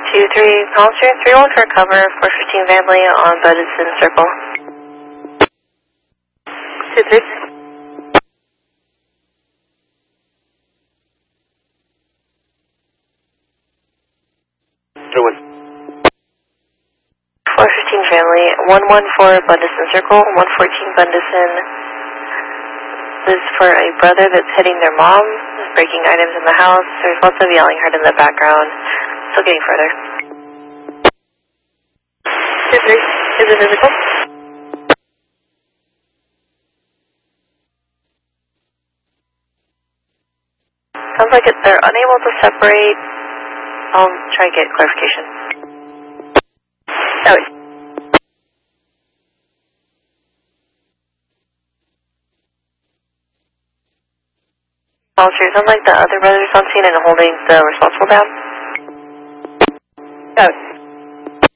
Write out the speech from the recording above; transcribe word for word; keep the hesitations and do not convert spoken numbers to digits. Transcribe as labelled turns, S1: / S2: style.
S1: two three, call stream three one for cover, four fifteen family on Buddison Circle. two three.
S2: three one.
S1: four fifteen family, one one four Buddison Circle, one fourteen Buddison. This is for a brother that's hitting their mom, breaking items in the house. There's lots of yelling heard in the background. Still getting further. two three, is it physical? Sounds like it, they're unable to separate. I'll try to get clarification. Oh, Officer, sounds like the other brother's on scene and holding the responsible down.
S3: Oh.